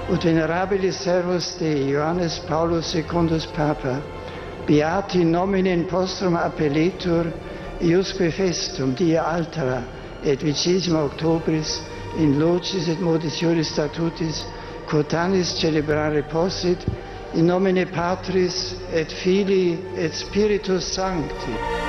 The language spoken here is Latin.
ut venerabilis servus Dei, Johannes Paulus secundus Papa, beati nomine postrum appelletur, iusque festum, dia altera, et 20 Octobris, in locis et modis juris statutis, quotanis celebrare possit, in nomine Patris et Filii et Spiritus Sancti.